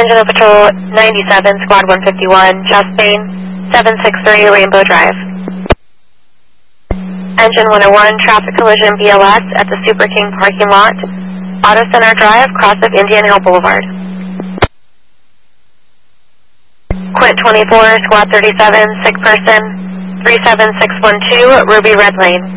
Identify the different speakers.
Speaker 1: Engine of Patrol 97, Squad 151, Chastain, 763 Rainbow Drive. Engine 101, traffic collision BLS at the Super King parking lot, Auto Center Drive, cross of Indian Hill Boulevard. Quint 24, Squad 37, sick person, 37612, Ruby Red Lane.